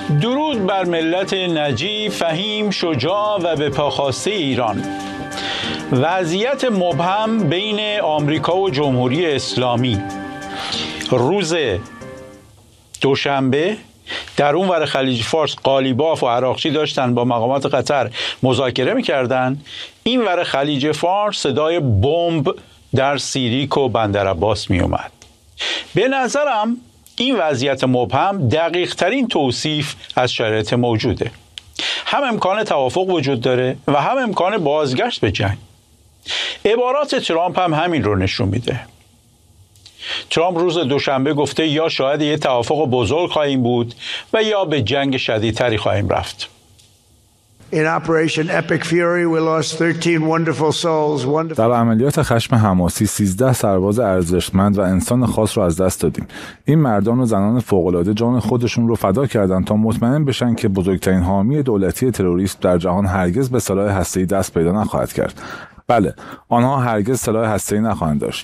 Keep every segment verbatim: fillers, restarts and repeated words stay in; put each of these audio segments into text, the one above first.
درود بر ملت نجیب، فهیم، شجاع و به پاخواسته ایران. وضعیت مبهم بین آمریکا و جمهوری اسلامی روز دوشنبه در اون ور خلیج فارس قالیباف و عراقچی داشتن با مقامات قطر مذاکره می‌کردن. این ور خلیج فارس صدای بمب در سیریک و بندرعباس می اومد. به نظرم این وضعیت مبهم دقیق ترین توصیف از شرایط موجوده. هم امکان توافق وجود داره و هم امکان بازگشت به جنگ. عبارات ترامپ هم همین رو نشون میده. ترامپ روز دوشنبه گفته یا شاید یه توافق بزرگ خواهیم بود و یا به جنگ شدیدتری خواهیم رفت. In Operation Epic Fury, we lost thirteen wonderful souls. Wonderful. در عملیات خشم حماسی سیزده سرباز ارزشمند و انسان خاص رو از دست دادیم. این مردان و زنان فوق‌العاده جان خودشون رو فدا کردند تا مطمئن بشن که بزرگترین حامی دولتی تروریست در جهان هرگز به سلاح هسته‌ای دست پیدا نخواهد کرد. بله، آنها هرگز سلاح هسته‌ای نخواهند داشت.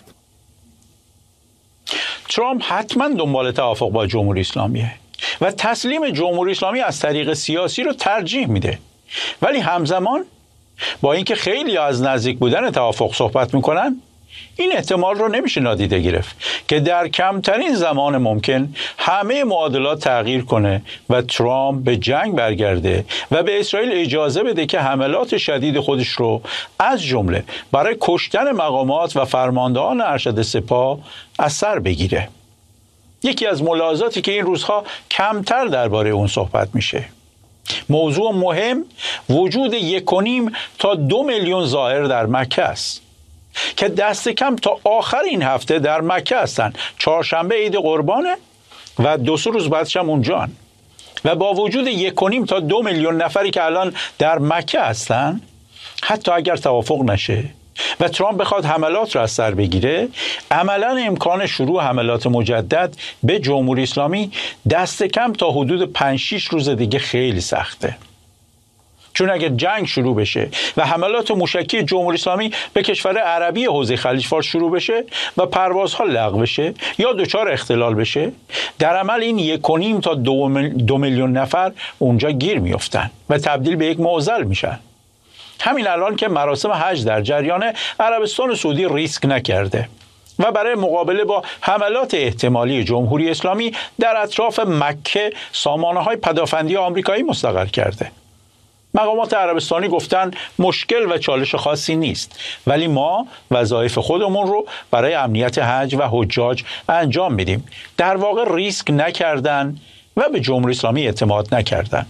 ترامپ حتما دنبال توافق با جمهوری اسلامیه و تسلیم جمهوری اسلامی از طریق سیاسی رو ترجیح میده. ولی همزمان با اینکه خیلی از نزدیک بودن توافق صحبت میکنن، این احتمال رو نمیشه نادیده گرفت که در کمترین زمان ممکن همه معادلات تغییر کنه و ترامپ به جنگ برگرده و به اسرائیل اجازه بده که حملات شدید خودش رو از جمله برای کشتن مقامات و فرماندهان ارشد سپاه از سر بگیره. یکی از ملاحظاتی که این روزها کمتر درباره اون صحبت میشه، موضوع مهم وجود یک و نیم تا دو میلیون زائر در مکه است که دست کم تا آخر این هفته در مکه هستن. چهارشنبه عید قربانه و دو سه روز بعدش هم اونجان و با وجود یک و نیم تا دو میلیون نفری که الان در مکه هستن، حتی اگر توافق نشه و ترامپ بخواد حملات را از سر بگیره، عملاً امکان شروع حملات مجدد به جمهوری اسلامی دست کم تا حدود پنج شش روز دیگه خیلی سخته. چون اگر جنگ شروع بشه و حملات موشکی جمهوری اسلامی به کشور عربی حوزه خلیج فارس شروع بشه و پروازها لغو بشه یا دچار اختلال بشه، در عمل این یک و نیم تا دو, مل... دو میلیون نفر اونجا گیر میافتن و تبدیل به یک معضل میشن. همین الان که مراسم حج در جریان، عربستان سعودی ریسک نکرده و برای مقابله با حملات احتمالی جمهوری اسلامی در اطراف مکه سامانه‌های پدافندی آمریکایی مستقر کرده. مقامات عربستانی گفتن مشکل و چالش خاصی نیست، ولی ما وظایف خودمون رو برای امنیت حج و حجاج انجام میدیم. در واقع ریسک نکردن و به جمهوری اسلامی اعتماد نکردن.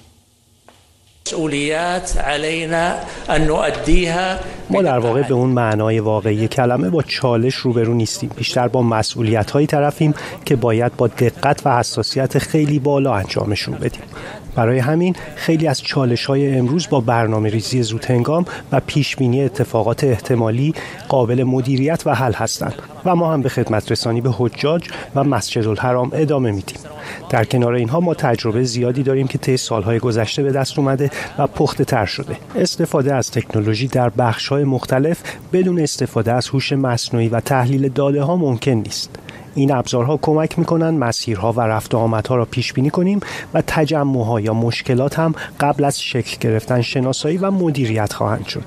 ما در واقع به اون معنای واقعی کلمه با چالش روبرو نیستیم، بیشتر با مسئولیت‌های طرفیم که باید با دقت و حساسیت خیلی بالا انجامشون بدیم. برای همین خیلی از چالش‌های امروز با برنامه‌ریزی زودهنگام و پیشبینی اتفاقات احتمالی قابل مدیریت و حل هستند و ما هم به خدمت رسانی به حجاج و مسجدالحرام ادامه میدیم. در کنار اینها ما تجربه زیادی داریم که طی سالهای گذشته به دست اومده و پخته تر شده. استفاده از تکنولوژی در بخش‌های مختلف بدون استفاده از هوش مصنوعی و تحلیل داده‌ها ممکن نیست. این ابزارها کمک میکنن مسیرها و رفت و آمدها را پیش بینی کنیم و تجمعها یا مشکلات هم قبل از شکل گرفتن شناسایی و مدیریت خواهند شد.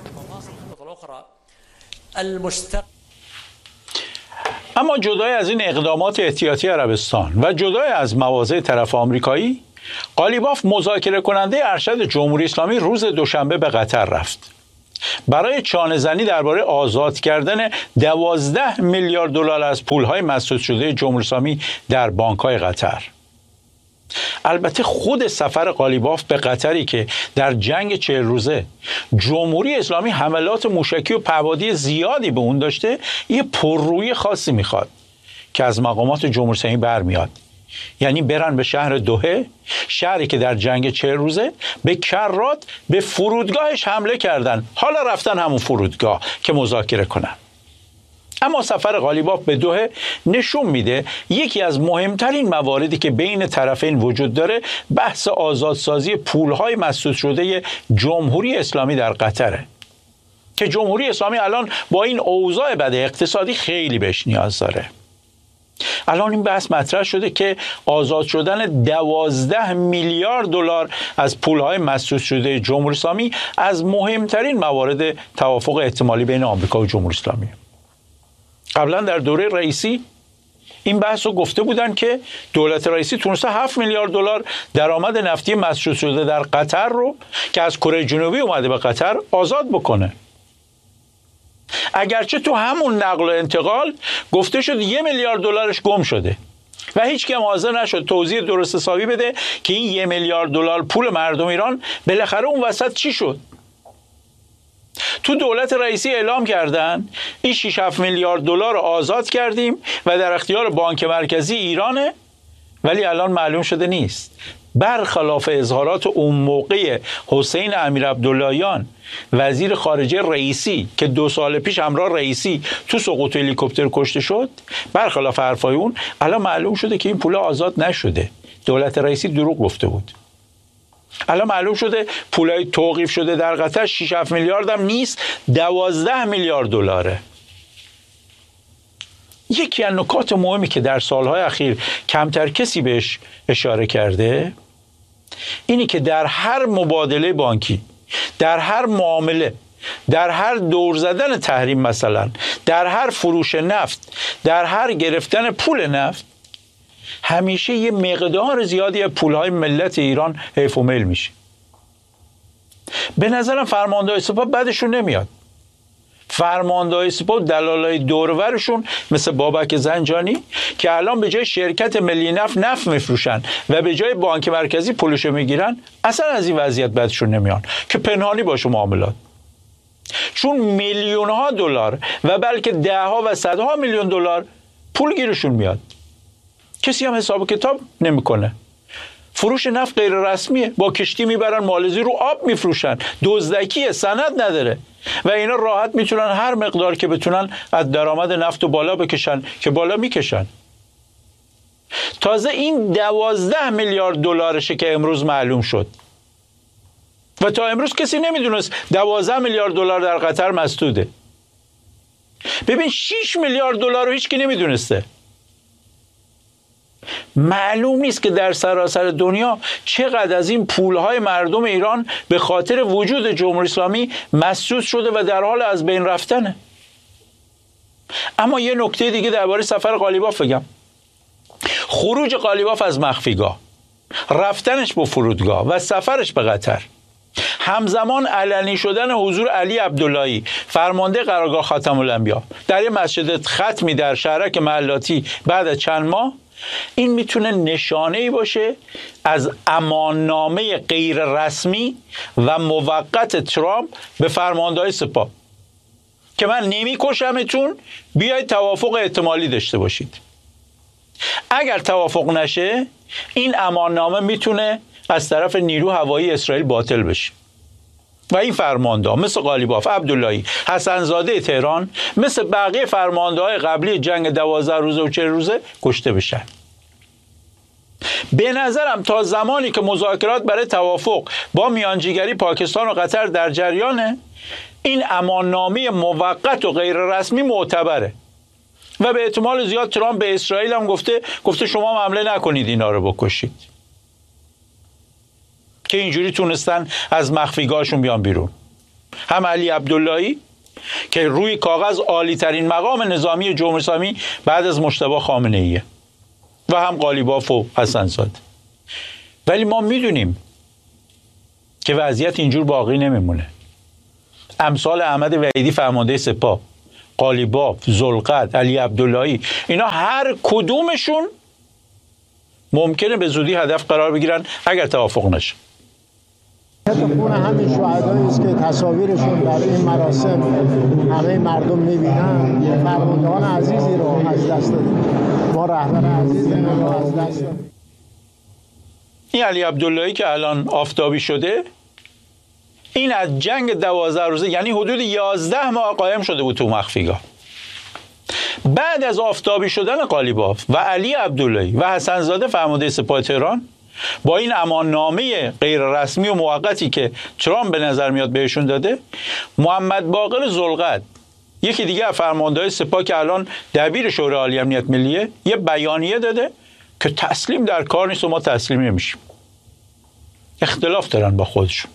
اما جدای از این اقدامات احتیاطی عربستان و جدای از مواضع طرف آمریکایی، قالیباف مذاکره کننده ارشد جمهوری اسلامی روز دوشنبه به قطر رفت برای چانه‌زنی درباره آزاد کردن دوازده میلیارد دلار از پول‌های مسدود شده جمهوری اسلامی در بانک‌های قطر. البته خود سفر قالیباف به قطری که در جنگ چهل روزه جمهوری اسلامی حملات موشکی و پهپادی زیادی به اون داشته، یه پررویی خاصی میخواد که از مقامات جمهوری اسلامی برمیاد. یعنی برن به شهر دوحه، شهری که در جنگ چهل روزه به کرات به فرودگاهش حمله کردن، حالا رفتن همون فرودگاه که مذاکره کنن. اما سفر قالیباف به دوحه نشون میده یکی از مهمترین مواردی که بین طرفین وجود داره بحث آزادسازی پولهای مسدود شده جمهوری اسلامی در قطره که جمهوری اسلامی الان با این اوضاع بد اقتصادی خیلی بهش نیاز داره. الان این بحث مطرح شده که آزاد شدن دوازده میلیارد دلار از پولهای مسدود شده جمهوری اسلامی از مهمترین موارد توافق احتمالی بین آمریکا و جمهوری اسلامی. قبلا در دوره رئیسی این بحث رو گفته بودن که دولت رئیسی تونسته هفت میلیارد دلار درآمد نفتی مسدود شده در قطر رو که از کره جنوبی اومده به قطر آزاد بکنه. اگرچه تو همون نقل و انتقال گفته شد یه میلیارد دلارش گم شده و هیچ کم حاضر نشد توضیح درست حسابی بده که این یه میلیارد دلار پول مردم ایران بالاخره اون وسط چی شد. تو دولت رئیسی اعلام کردن این شش هفت میلیارد دلار رو آزاد کردیم و در اختیار بانک مرکزی ایرانه، ولی الان معلوم شده نیست. برخلاف اظهارات اون موقع حسین امیرعبداللهیان وزیر خارجه رئیسی که دو سال پیش همراه رئیسی تو سقوط هلیکوپتر کشته شد، برخلاف حرفای اون الان معلوم شده که این پول آزاد نشده. دولت رئیسی دروغ گفته بود. الان معلوم شده پولای توقیف شده در قطر شش هفت میلیارد هم نیست، دوازده میلیارد دلاره. یکی از نکات مهمی که در سالهای اخیر کمتر کسی بهش اشاره کرده اینی که در هر مبادله بانکی، در هر معامله، در هر دور زدن تحریم، مثلا در هر فروش نفت، در هر گرفتن پول نفت، همیشه یه مقدار زیادی از پولهای ملت ایران حیف و میل میشه. به نظرم فرماندهای سپاه بعدشون نمیاد. فرماندهای سپاه و دلالای دورورشون مثل بابک زنجانی که الان به جای شرکت ملی نفت نفت میفروشن و به جای بانک مرکزی پولشو میگیرن، اصلا از این وضعیت بعدشون نمیان که پنهانی باشه معاملات. چون میلیون ها دلار و بلکه ده ها و صدها میلیون دلار پول گیرشون میاد، کسی هم حساب کتاب نمیکنه. فروش نفت غیر رسمیه، با کشتی میبرن مالزی رو آب میفروشن، دزدکیه، سند نداره و اینا راحت میتونن هر مقدار که بتونن از درآمد نفت رو بالا بکشن که بالا میکشن. تازه این دوازده میلیارد دلارشه که امروز معلوم شد و تا امروز کسی نمیدونست دوازده میلیارد دلار در قطر مسدوده. ببین شش میلیارد دلار رو هیچ کی نمیدونسته. معلوم نیست که در سراسر دنیا چقدر از این پولهای مردم ایران به خاطر وجود جمهوری اسلامی مسدود شده و در حال از بین رفتنه. اما یه نکته دیگه درباره سفر قالیباف بگم. خروج قالیباف از مخفیگاه، رفتنش به فرودگاه و سفرش به قطر، همزمان علنی شدن حضور علی عبداللهی فرمانده قرارگاه خاتم الانبیا در یه مسجد ختمی در شهرک محلاتی بعد از چند ماه، این میتونه نشانه‌ای باشه از اماننامه غیر رسمی و موقت ترامپ به فرماندهای سپاه که من نمیکشمتون، بیاید توافق احتمالی داشته باشید. اگر توافق نشه این اماننامه میتونه از طرف نیرو هوایی اسرائیل باطل بشه و این فرمانده مثل قالیباف، عبداللهی، حسنزاده تهران، مثل بقیه فرمانده‌های قبلی جنگ دوازده روزه و چهل روزه کشته بشن. به نظرم تا زمانی که مذاکرات برای توافق با میانجیگری پاکستان و قطر در جریانه، این اماننامه موقت و غیر رسمی معتبره و به احتمال زیاد ترامپ به اسرائیل هم گفته گفته شما حمله نکنید اینا رو بکشید، که اینجوری تونستن از مخفیگاهشون بیان بیرون. هم علی عبداللهی که روی کاغذ عالی ترین مقام نظامی جمهوری اسلامی بعد از مجتبی خامنه ایه و هم قالیباف و حسنزاده. ولی ما میدونیم که وضعیت اینجور باقی نمیمونه. امثال احمد وحیدی فرمانده سپاه، قالیباف، ذوالقرد، علی عبداللهی، اینا هر کدومشون ممکنه به زودی هدف قرار بگیرن اگر توافق نشه. خون همین شهدایی است که تصاویرشون در این مراسم همه مردم می‌بینن، فرماندهان عزیزی رو از دست دادیم، ما رهبر عزیزی رو از دست دادیم. این علی عبداللهی که الان آفتابی شده، این از جنگ دوازده روزه یعنی حدود یازده ماه قایم شده بود تو مخفیگاه. بعد از آفتابی شدن قالیباف و علی عبداللهی و حسنزاده فرمانده سپاه تهران با این اماننامه غیر رسمی و موقتی که ترامپ به نظر میاد بهشون داده، محمد باقر ذوالقرد یکی دیگه از فرمانده‌های سپاه که الان دبیر شورای عالی امنیت ملیه یه بیانیه داده که تسلیم در کار نیست و ما تسلیم نمیشیم. اختلاف دارن با خودشون.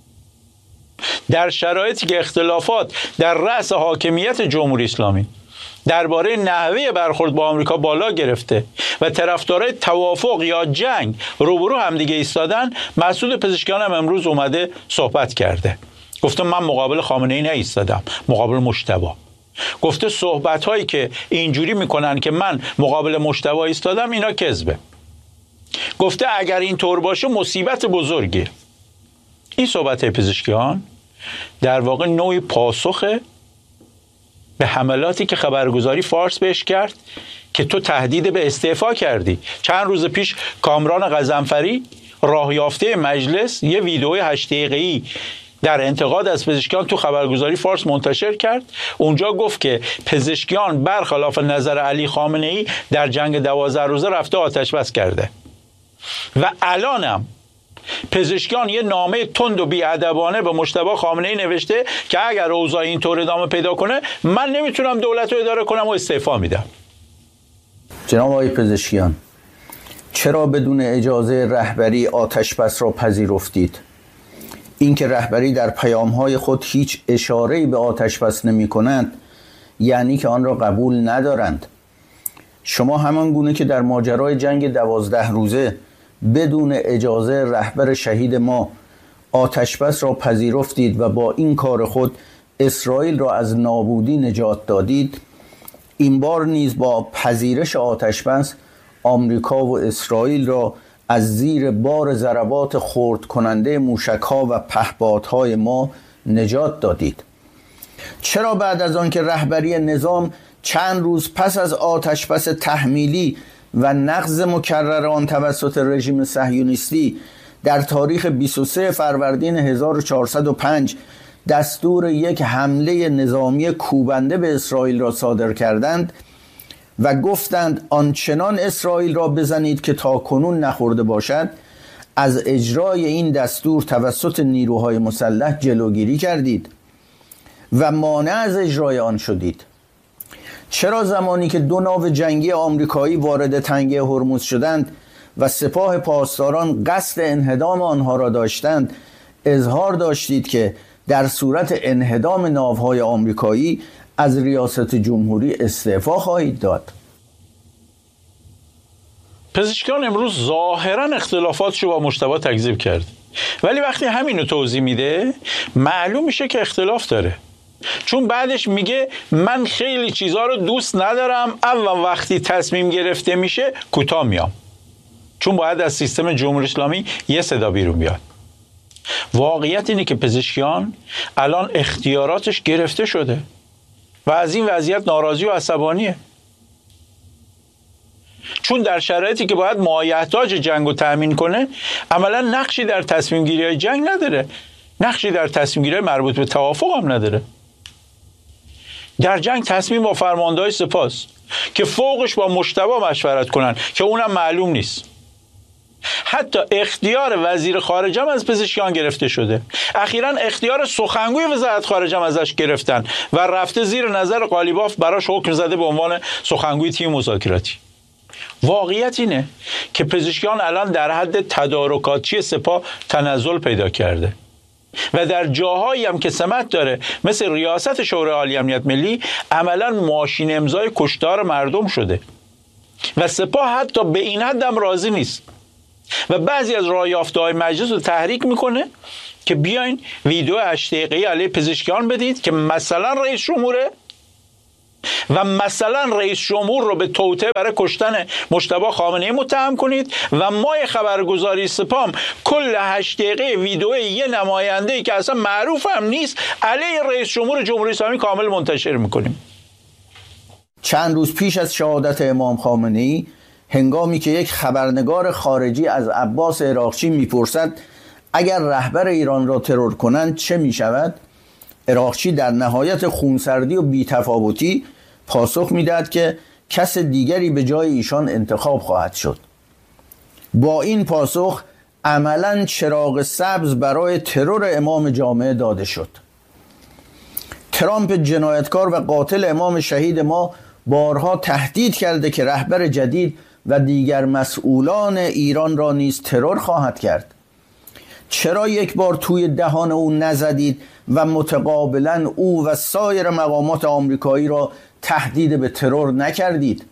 در شرایطی که اختلافات در رأس حاکمیت جمهوری اسلامی درباره نحوه برخورد با آمریکا بالا گرفته و طرفدارای توافق یا جنگ روبرو همدیگه ایستادن، مسعود پزشکیان هم امروز اومده صحبت کرده. گفته من مقابل خامنه‌ای نایستادم، مقابل مجتبی. گفته صحبت هایی که اینجوری میکنن که من مقابل مجتبی ایستادم اینا کذبه. گفته اگر این طور باشه مصیبت بزرگی. این صحبت پزشکیان در واقع نوعی پاسخه به حملاتی که خبرگزاری فارس بهش کرد که تو تهدید به استعفا کردی. چند روز پیش کامران غضنفری راه یافته مجلس یه ویدئوی هشت دقیقه‌ای در انتقاد از پزشکیان تو خبرگزاری فارس منتشر کرد. اونجا گفت که پزشکیان برخلاف نظر علی خامنه‌ای در جنگ دوازده روزه رفته آتش بس کرده و الانم پزشکیان یه نامه تند و بی‌ادبانه به مجتبی خامنه‌ای نوشته که اگر اوضاع اینطور ادامه پیدا کنه من نمیتونم دولت رو اداره کنم و استعفا میدم. جناب آقای پزشکیان، چرا بدون اجازه رهبری آتش بس را پذیرفتید؟ اینکه رهبری در پیام‌های خود هیچ اشاره‌ای به آتش بس نمی‌کنند یعنی که آن را قبول ندارند. شما همان گونه که در ماجرای جنگ دوازده روزه بدون اجازه رهبر شهید ما آتش بس را پذیرفتید و با این کار خود اسرائیل را از نابودی نجات دادید، این بار نیز با پذیرش آتش بس آمریکا و اسرائیل را از زیر بار ضربات خرد کننده موشک‌ها و پهپادهای ما نجات دادید. چرا بعد از آن که رهبری نظام چند روز پس از آتش بس تحمیلی و نقض مکرر آن توسط رژیم صهیونیستی در تاریخ بیست و سوم فروردین هزار و چهارصد و پنج دستور یک حمله نظامی کوبنده به اسرائیل را صادر کردند و گفتند آنچنان اسرائیل را بزنید که تا کنون نخورده باشد، از اجرای این دستور توسط نیروهای مسلح جلوگیری کردید و مانع از اجرای آن شدید؟ چرا زمانی که دو ناو جنگی آمریکایی وارد تنگه هرمز شدند و سپاه پاسداران قصد انهدام آنها را داشتند اظهار داشتید که در صورت انهدام ناوهای آمریکایی از ریاست جمهوری استعفا خواهید داد؟ پزشکیان امروز ظاهرا اختلافاتشو با مجتبی تکذیب کرد، ولی وقتی همینو توضیح میده معلوم میشه که اختلاف داره. چون بعدش میگه من خیلی چیزها رو دوست ندارم، اما وقتی تصمیم گرفته میشه کوتاه میام، چون باید از سیستم جمهوری اسلامی یه صدا بیرون بیاد. واقعیت اینه که پزشکیان الان اختیاراتش گرفته شده و از این وضعیت ناراضی و عصبانیه، چون در شرایطی که باید مایحتاج جنگ رو تأمین کنه عملا نقشی در تصمیم گیری های جنگ نداره، نقشی در تصمیم گیری مربوط به توافق هم نداره. در جنگ تصمیم با فرمانده‌های سپاس که فوقش با مجتبی مشورت کنن که اونم معلوم نیست. حتی اختیار وزیر خارجه هم از پزشکیان گرفته شده. اخیراً اختیار سخنگوی وزارت خارجه هم ازش گرفتن و رفته زیر نظر قالیباف براش حکم زده به عنوان سخنگوی تیم مذاکراتی. واقعیت اینه که پزشکیان الان در حد تدارکاتچی سپاه تنزل پیدا کرده و در جاهایی هم که سمت داره مثل ریاست شورای عالی امنیت ملی عملا ماشین امضای کشتار مردم شده و سپاه حتی به این حد هم راضی نیست و بعضی از راه یافته‌های مجلس رو تحریک میکنه که بیاین ویدیو هشت دقیقه‌ای علیه پزشکیان بدید که مثلا رئیس جمهوره و مثلا رئیس جمهور رو به توطئه برای کشتن مجتبی خامنه‌ای متهم کنید و ما خبرگزاری سپام کل هشت دقیقه ویدیو یه نماینده‌ای که اصلا معروف هم نیست علیه رئیس جمهور جمهوری اسلامی کامل منتشر میکنیم. چند روز پیش از شهادت امام خامنه‌ای، هنگامی که یک خبرنگار خارجی از عباس عراقچی میپرسد اگر رهبر ایران را ترور کنند چه میشود، عراقچی در نهایت خونسردی و بی‌تفاوتی پاسخ میدهد که کس دیگری به جای ایشان انتخاب خواهد شد. با این پاسخ عملاً چراغ سبز برای ترور امام جامعه داده شد. ترامپ جنایتکار و قاتل امام شهید ما بارها تهدید کرده که رهبر جدید و دیگر مسئولان ایران را نیز ترور خواهد کرد. چرا یک بار توی دهان او نزدید و متقابلا او و سایر مقامات آمریکایی را تهدید به ترور نکردید؟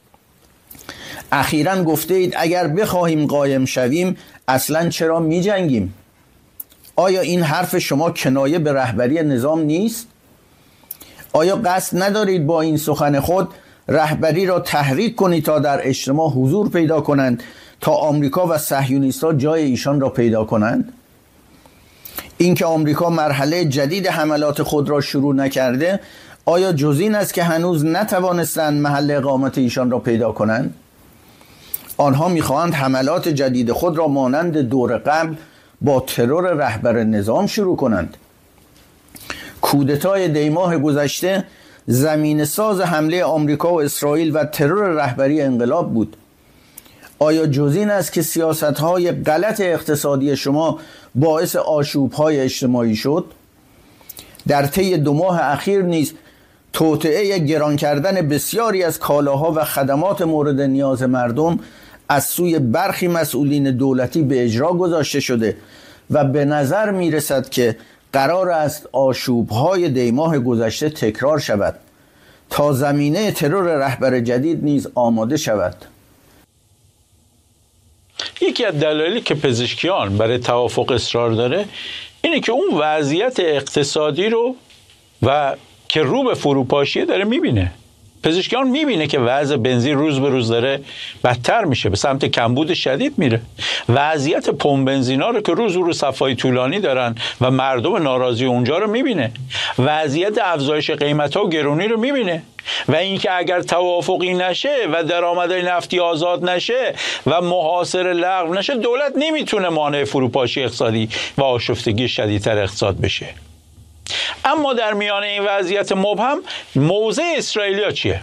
اخیراً گفته اید اگر بخواهیم قایم شویم اصلاً چرا می جنگیم؟ آیا این حرف شما کنایه به رهبری نظام نیست؟ آیا قصد ندارید با این سخن خود رهبری را تحریک کنید تا در اجتماع حضور پیدا کنند تا آمریکا و صهیونیست‌ها جای ایشان را پیدا کنند؟ اینکه آمریکا مرحله جدید حملات خود را شروع نکرده آیا جز این است که هنوز نتوانستند محل اقامت ایشان را پیدا کنند؟ آنها می‌خواهند حملات جدید خود را مانند دور قبل با ترور رهبر نظام شروع کنند. کودتای دی ماه گذشته زمین ساز حمله آمریکا و اسرائیل و ترور رهبری انقلاب بود. آیا جز این است که سیاست‌های غلط اقتصادی شما باعث آشوب‌های اجتماعی شد؟ در طی دو ماه اخیر نیز توطئه گران کردن بسیاری از کالاها و خدمات مورد نیاز مردم از سوی برخی مسئولین دولتی به اجرا گذاشته شده و به نظر می رسد که قرار است آشوب‌های دی ماه گذشته تکرار شود تا زمینه ترور رهبر جدید نیز آماده شود. یکی از دلایلی که پزشکیان برای توافق اصرار داره اینه که اون وضعیت اقتصادی رو و که رو به فروپاشیه داره میبینه. پزشکیان میبینه که وضع بنزین روز به روز داره بدتر میشه، به سمت کمبود شدید میره. وضعیت پمپ بنزینا رو که روز رو صفای طولانی دارن و مردم ناراضی اونجا رو میبینه. وضعیت افزایش قیمت‌ها و گرونی رو میبینه. و اینکه اگر توافقی نشه و درآمدهای نفتی آزاد نشه و محاصره لغو نشه، دولت نمیتونه مانع فروپاشی اقتصادی و آشفتگی شدیدتر اقتصاد بشه. اما در میان این وضعیت مبهم موضع اسرائیلیا چیه؟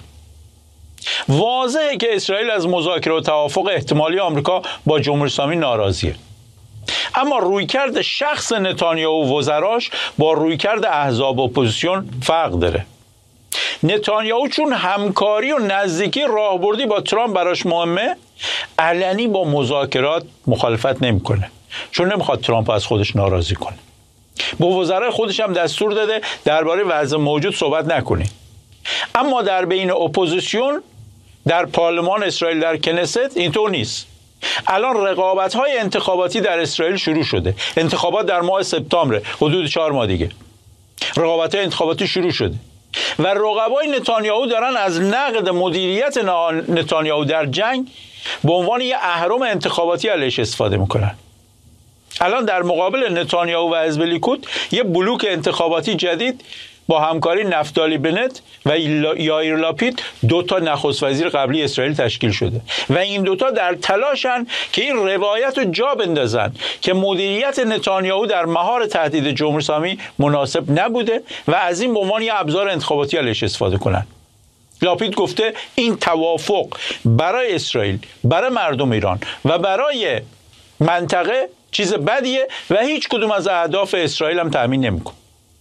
واضحه که اسرائیل از مذاکره و توافق احتمالی آمریکا با جمهوری اسلامی ناراضیه. اما رویکرد شخص نتانیاهو و وزراش با رویکرد احزاب اپوزیسیون فرق داره. نتانیاهو چون همکاری و نزدیکی راهبردی با ترامپ براش مهمه، علنی با مذاکرات مخالفت نمیکنه، چون نمیخواد ترامپ از خودش ناراضی کنه. با وزرای خودش هم دستور داده درباره وضع موجود صحبت نکنید. اما در بین اپوزیسیون در پارلمان اسرائیل در کنست اینطور نیست. الان رقابت‌های انتخاباتی در اسرائیل شروع شده. انتخابات در ماه سپتامبر، حدود چهار ماه دیگه رقابت‌های انتخاباتی شروع شده و رقبای نتانیاهو دارن از نقد مدیریت نتانیاهو در جنگ به عنوان یه اهرم انتخاباتی علیش استفاده میکنن. الان در مقابل نتانیاهو و حزب لیکود یه بلوک انتخاباتی جدید با همکاری نفتالی بنت و یائیر لاپید دو تا نخست وزیر قبلی اسرائیل تشکیل شده و این دوتا در تلاشن که این روایت رو جا بندازن که مدیریت نتانیاهو در مهار تهدید جمهوری اسلامی مناسب نبوده و از این به عنوان یه ابزار انتخاباتی علیش استفاده کنن. لاپید گفته این توافق برای اسرائیل، برای مردم ایران و برای منطقه چیز بدیه و هیچ کدوم از اهداف اسرائیل هم تأمین نمیکنه.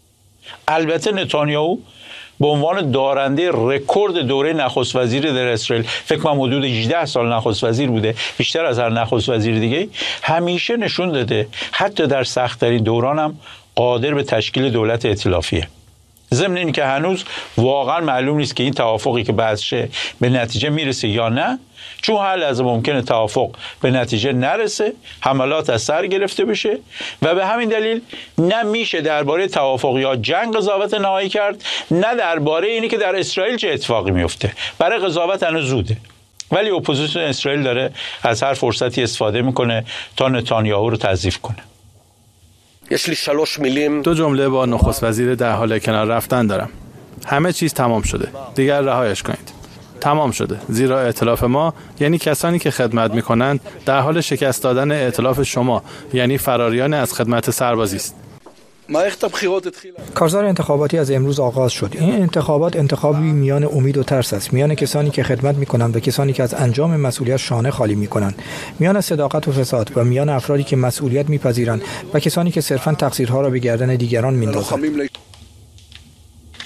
البته نتانیاهو به عنوان دارنده رکورد دوره نخست وزیری در اسرائیل، فکر کنم حدود هجده سال نخست وزیر بوده، بیشتر از هر نخست وزیر دیگه، همیشه نشون داده حتی در سخت‌ترین دوران هم قادر به تشکیل دولت ائتلافیه. ضمن این که هنوز واقعا معلوم نیست که این توافقی که بعدشه به نتیجه میرسه یا نه، چون هر لحظه ممکنه توافق به نتیجه نرسه، حملات از سر گرفته بشه و به همین دلیل نه میشه درباره توافق یا جنگ قضاوت نهایی کرد، نه درباره اینی که در اسرائیل چه اتفاقی میفته. برای قضاوت هنوز زوده. ولی اپوزیسیون اسرائیل داره از هر فرصتی استفاده میکنه تا نتانیاهو رو تضعیف کنه. دو جمله با نخست وزیر در حال کنار رفتن دارم. همه چیز تمام شده. دیگر رهایش کنید. تمام شده. زیرا ائتلاف ما یعنی کسانی که خدمت می‌کنند در حال شکست دادن ائتلاف شما، یعنی فراریان از خدمت سربازی است. کارزار انتخاباتی از امروز آغاز شد. این انتخابات انتخابی میان امید و ترس است، میان کسانی که خدمت می‌کنند و کسانی که از انجام مسئولیت شانه خالی می‌کنند، میان صداقت و فساد و میان افرادی که مسئولیت می‌پذیرند و کسانی که صرفاً تقصیرها را به گردن دیگران می‌اندازند.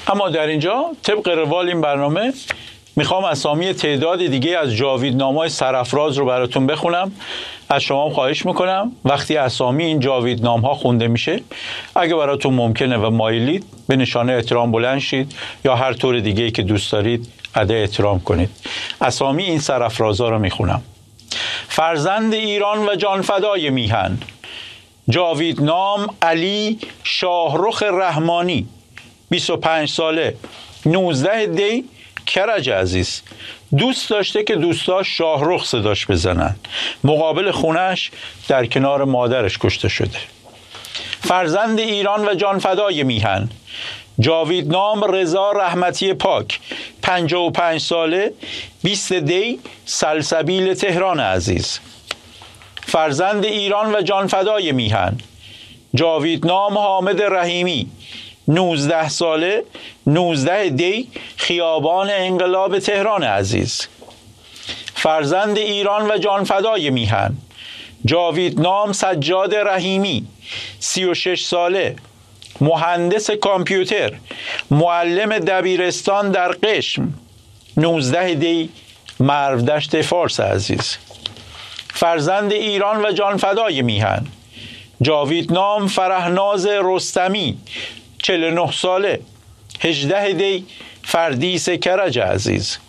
اما در اینجا طبق روال این برنامه میخوام اسامی تعداد دیگه از جاویدنامه‌های سرافراز رو براتون بخونم. از شما خواهش میکنم وقتی اسامی این جاویدنامه‌ها خونده میشه، اگه براتون ممکنه و مایلید به نشانه احترام بلند شید یا هر طور دیگه‌ای که دوست دارید ادای احترام کنید. اسامی این سرافرازها رو میخونم. فرزند ایران و جانفدای میهن، جاویدنام علی شاهرخ رحمانی، بیست و پنج ساله، نوزده دی، کرج عزیز. دوست داشته که دوستاش شاهرخ صداش بزنن. مقابل خونش در کنار مادرش کشته شده. فرزند ایران و جانفدای میهن، جاویدنام رضا رحمتی پاک، پنجاه و پنج ساله، بیست دی، سلسبیل تهران عزیز. فرزند ایران و جانفدای میهن، جاویدنام حامد رحیمی، نوزده ساله، نوزده دی، خیابان انقلاب تهران عزیز. فرزند ایران و جانفدای میهن، جاویدنام سجاد رحیمی، سی و شش ساله، مهندس کامپیوتر، معلم دبیرستان در قشم، نوزده دی، مرودشت فارس عزیز. فرزند ایران و جانفدای میهن، جاویدنام فرهناز رستمی، چهل و نه ساله، هجده دی، فردیس کرج عزیز.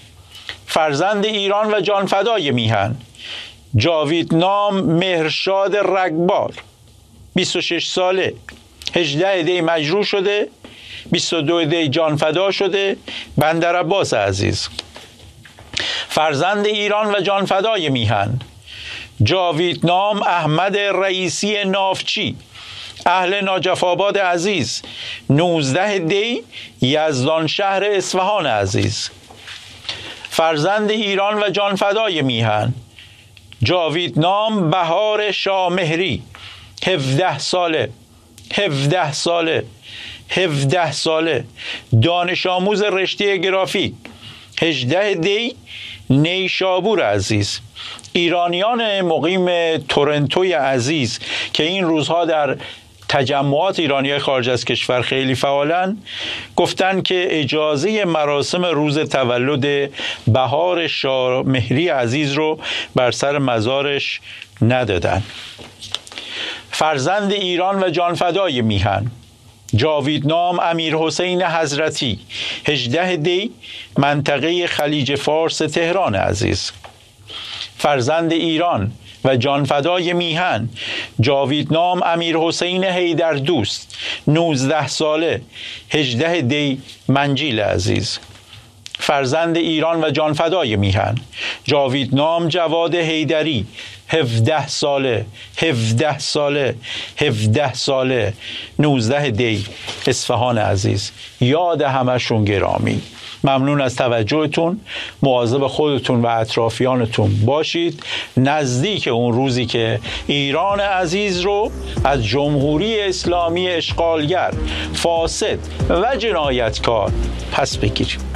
فرزند ایران و جانفدای میهن، جاویدنام مهرشاد رگبار، بیست و شش ساله، هجده دی مجروح شده، بیست و دو دی جانفدا شده، بندر عباس عزیز. فرزند ایران و جانفدای میهن، جاویدنام احمد رئیسی نافچی، اهل ناجف آباد عزیز، نوزده دی، یزدان شهر اصفهان عزیز. فرزند ایران و جانفدای میهن، جاویدنام بهار شامهری، هفده ساله، هفده ساله، هفده ساله، دانش آموز رشته گرافیک، هجده دی، نیشابور عزیز. ایرانیان مقیم تورنتوی عزیز که این روزها در تجمعات ایرانی خارج از کشور خیلی فعالن، گفتن که اجازه مراسم روز تولد بهار شامهری عزیز رو بر سر مزارش ندادن. فرزند ایران و جانفدای میهن، جاویدنام امیر حسین حضرتی، هجده دی، منطقه خلیج فارس تهران عزیز. فرزند ایران و جانفدای میهن، جاویدنام امیر حسین حیدر دوست، نوزده ساله، هجده دی، منجیل عزیز. فرزند ایران و جانفدای میهن، جاویدنام جواد حیدری، هفده ساله، هفده ساله، هفده ساله، نوزده دی، اصفهان عزیز. یاد همشون گرامی. ممنون از توجهتون. مواظب خودتون و اطرافیانتون باشید. نزدیک اون روزی که ایران عزیز رو از جمهوری اسلامی اشغالگر، فاسد و جنایتکار پس بگیریم.